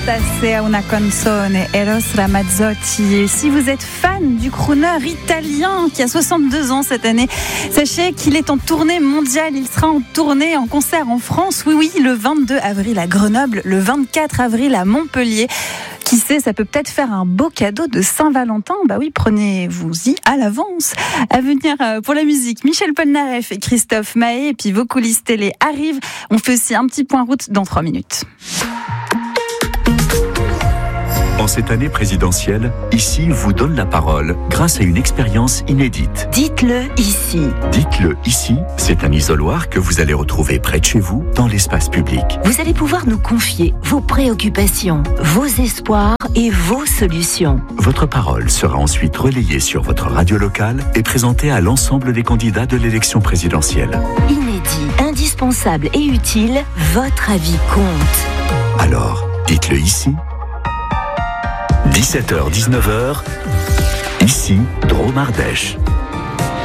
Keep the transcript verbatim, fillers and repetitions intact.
Stasera una canzone, Eros Ramazzotti. Et si vous êtes fan du crooner italien qui a soixante-deux ans cette année, sachez qu'il est en tournée mondiale. Il sera en tournée, en concert en France. Oui, oui, le vingt-deux avril à Grenoble, le vingt-quatre avril à Montpellier. Qui sait, ça peut peut-être faire un beau cadeau de Saint-Valentin. Bah oui, prenez-vous-y à l'avance. À venir pour la musique, Michel Polnareff et Christophe Mahé, et puis vos coulisses télé arrivent. On fait aussi un petit point route dans trois minutes. En cette année présidentielle, Ici vous donne la parole grâce à une expérience inédite. Dites-le ici. Dites-le ici, c'est un isoloir que vous allez retrouver près de chez vous, dans l'espace public. Vous allez pouvoir nous confier vos préoccupations, vos espoirs et vos solutions. Votre parole sera ensuite relayée sur votre radio locale et présentée à l'ensemble des candidats de l'élection présidentielle. Inédit, indispensable et utile, votre avis compte. Alors, dites-le ici. dix-sept heures dix-neuf heures, ici, Drôme Ardèche.